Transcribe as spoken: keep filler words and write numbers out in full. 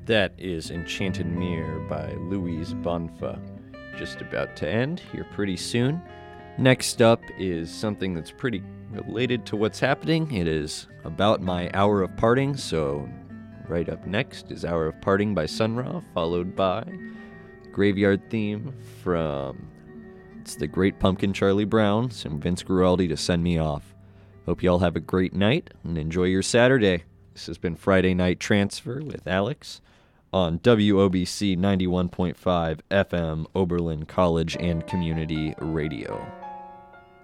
That is Enchanted Mirror by Louise Bonfa. Just about to end here pretty soon. Next up is something that's pretty related to what's happening. It is about my Hour of Parting, so right up next is Hour of Parting by Sun Ra, followed by Graveyard Theme from It's the Great Pumpkin Charlie Brown, and Vince Guaraldi to send me off. Hope you all have a great night and enjoy your Saturday. This has been Friday Night Transfer with Alex on W O B C ninety-one point five F M Oberlin College and Community Radio.